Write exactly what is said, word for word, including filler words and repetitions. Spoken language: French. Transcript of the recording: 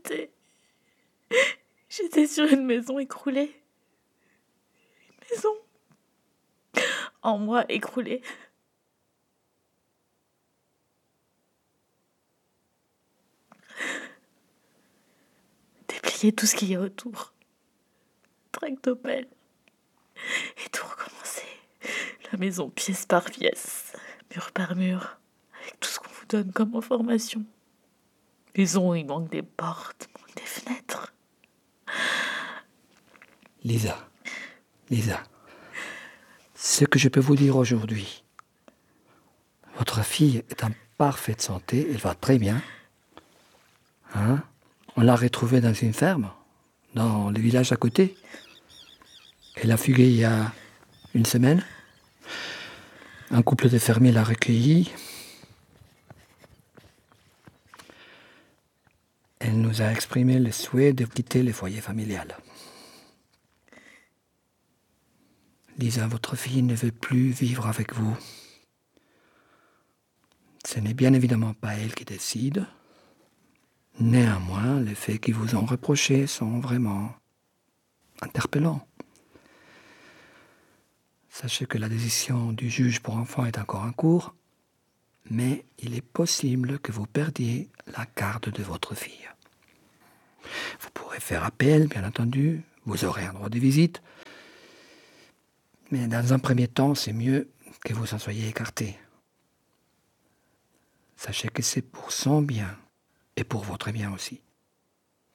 J'étais... J'étais sur une maison écroulée. Une maison en moi écroulée. Déplier tout ce qu'il y a autour. Tractopelle. Et tout recommencer. La maison pièce par pièce, mur par mur, avec tout ce qu'on vous donne comme information. Maison, il manque des portes, il manque des fenêtres. Lisa, Lisa, ce que je peux vous dire aujourd'hui, votre fille est en parfaite santé, elle va très bien. Hein? On l'a retrouvée dans une ferme, dans le village à côté. Elle a fugué il y a une semaine. Un couple de fermiers l'a recueillie. Elle nous a exprimé le souhait de quitter le foyer familial. Lisa, votre fille ne veut plus vivre avec vous. Ce n'est bien évidemment pas elle qui décide. Néanmoins, les faits qui vous ont reprochés sont vraiment interpellants. Sachez que la décision du juge pour enfants est encore en cours, mais il est possible que vous perdiez la garde de votre fille. Vous pourrez faire appel, bien entendu, vous aurez un droit de visite, mais dans un premier temps, c'est mieux que vous en soyez écarté. Sachez que c'est pour son bien et pour votre bien aussi.